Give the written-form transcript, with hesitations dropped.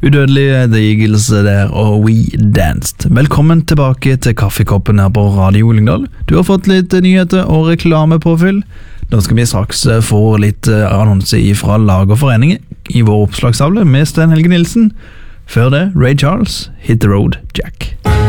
Udødelige The Eagles der, og We Danced. Velkommen tilbake til kaffekoppen her på Radio Lyngdal. Du har fått litt nyheter og reklamepåfyll. Da skal vi straks få litt annonse fra Lagerforeningen i vår oppslagstavle med Sten Helge Nilsen. Før det, Ray Charles, Hit the Road, Jack.